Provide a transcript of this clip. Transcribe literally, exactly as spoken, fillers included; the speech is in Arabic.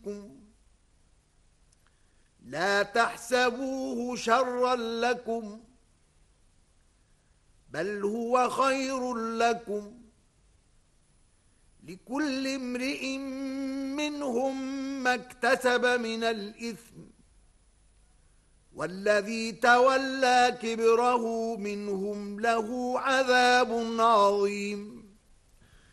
بكم لا تحسبوه شرا لكم بل هو خير لكم لكل امرئ منهم ما اكتسب من الإثم والذي تولى كبره منهم له عذاب عظيم.